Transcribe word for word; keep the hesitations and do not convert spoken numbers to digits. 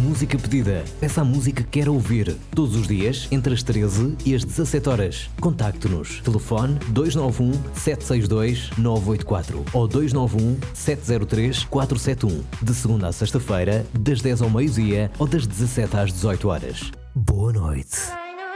música pedida. Peça a música que quer ouvir. Todos os dias, entre as treze e as dezassete horas. Contacte-nos. Telefone dois nove um, sete seis dois, nove oito quatro ou dois nove um, sete zero três, quatro sete um. De segunda a sexta-feira, das dez ao meio-dia ou das dezassete às dezoito horas. Boa noite.